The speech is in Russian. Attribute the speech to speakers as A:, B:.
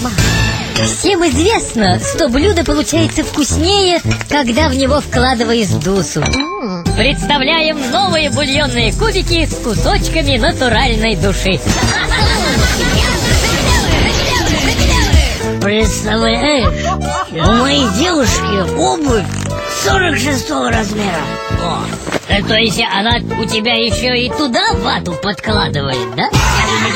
A: мама. Всем известно, что блюдо получается вкуснее, когда в него вкладываешь душу. Представляем новые бульонные кубики с кусочками натуральной души.
B: Представляешь, у моей девушки обувь 46-го размера.
A: То есть она у тебя еще и туда вату подкладывает, да?